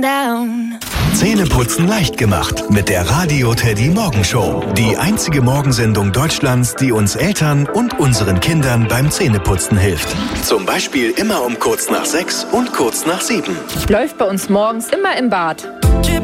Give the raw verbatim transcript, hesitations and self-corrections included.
Down. Zähneputzen leicht gemacht mit der Radio Teddy Morgenshow. Die einzige Morgensendung Deutschlands, die uns Eltern und unseren Kindern beim Zähneputzen hilft. Zum Beispiel immer um kurz nach sechs und kurz nach sieben. Läuft bei uns morgens immer im Bad.